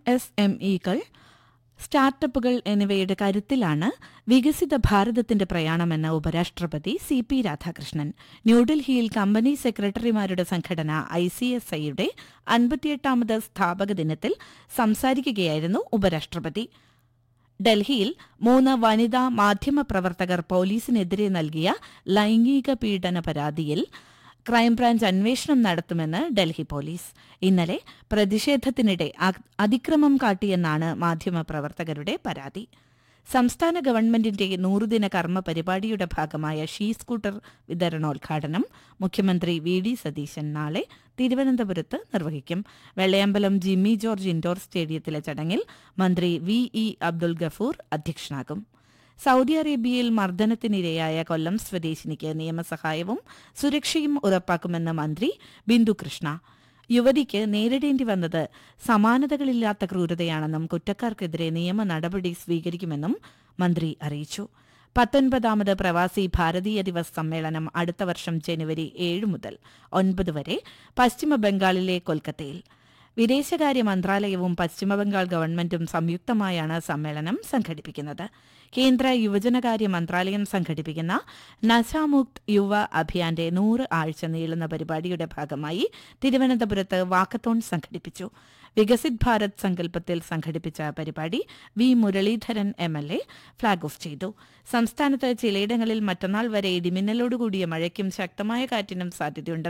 MSMEകൾ, സ്റ്റാർട്ടപ്പുകൾ എന്നിവയുടെ കരുത്തിലാണ് വികസിത ഭാരതത്തിന്റെ പ്രയാണമെന്ന് ഉപരാഷ്ട്രപതി CP രാധാകൃഷ്ണൻ. ന്യൂഡൽഹിയിൽ കമ്പനി സെക്രട്ടറിമാരുടെ സംഘടന ICSIയുടെ 58ാമത് സ്ഥാപക ദിനത്തിൽ സംസാരിക്കുകയായിരുന്നു ഉപരാഷ്ട്രപതി. ഡൽഹിയിൽ 3 വനിതാ മാധ്യമപ്രവർത്തകർ പോലീസിനെതിരെ നൽകിയ ലൈംഗിക പീഡന പരാതിയിൽ ക്രൈംബ്രാഞ്ച് അന്വേഷണം നടത്തുമെന്ന് ഡൽഹി പോലീസ്. ഇന്നലെ പ്രതിഷേധത്തിനിടെ അതിക്രമം കാട്ടിയെന്നാണ് മാധ്യമപ്രവർത്തകരുടെ പരാതി. സംസ്ഥാന ഗവൺമെന്റിന്റെ 100-ദിന കർമ്മ പരിപാടിയുടെ ഭാഗമായ സ്കൂട്ടർ വിതരണോദ്ഘാടനം മുഖ്യമന്ത്രി VD സതീശൻ നാളെ തിരുവനന്തപുരത്ത് നിർവഹിക്കും. വെള്ളയമ്പലം ജിമ്മി ജോർജ് ഇൻഡോർ സ്റ്റേഡിയത്തിലെ ചടങ്ങിൽ മന്ത്രി VE അബ്ദുൽ ഗഫൂർ അധ്യക്ഷനാകും. സൗദി അറേബ്യയിൽ മർദ്ദനത്തിനിരയായ കൊല്ലം സ്വദേശിനിക്ക് നിയമസഹായവും സുരക്ഷയും ഉറപ്പാക്കുമെന്ന് മന്ത്രി ബിന്ദു കൃഷ്ണ. യുവതിക്ക് നേരിടേണ്ടി വന്നത് സമാനതകളില്ലാത്ത ക്രൂരതയാണെന്നും കുറ്റക്കാർക്കെതിരെ നിയമ നടപടി സ്വീകരിക്കുമെന്നും മന്ത്രി അറിയിച്ചു. 19ാമത് പ്രവാസി ഭാരതീയ ദിവസ് സമ്മേളനം അടുത്ത വർഷം ജനുവരി 7 മുതൽ 9 വരെ പശ്ചിമബംഗാളിലെ കൊൽക്കത്തയിൽ. വിദേശകാര്യ മന്ത്രാലയവും പശ്ചിമബംഗാൾ ഗവൺമെന്റും സംയുക്തമായാണ് സമ്മേളനം സംഘടിപ്പിക്കുന്നത്. കേന്ദ്ര യുവജനകാര്യ മന്ത്രാലയം സംഘടിപ്പിക്കുന്ന നശാമുക്ത് യുവ അഭിയാന്റെ 100 ആഴ്ച നീളുന്ന പരിപാടിയുടെ ഭാഗമായി തിരുവനന്തപുരത്ത് വാക്കത്തോൺ സംഘടിപ്പിച്ചു. വികസിത് ഭാരത് സങ്കല്പത്തിൽ സംഘടിപ്പിച്ച പരിപാടി V Muraleedharan MLA flag off ചെയ്തു. സംസ്ഥാനത്ത് ചിലയിടങ്ങളിൽ മറ്റന്നാൾ വരെ ഇടിമിന്നലോടുകൂടിയ മഴയ്ക്കും ശക്തമായ കാറ്റിനും സാധ്യതയുണ്ട്.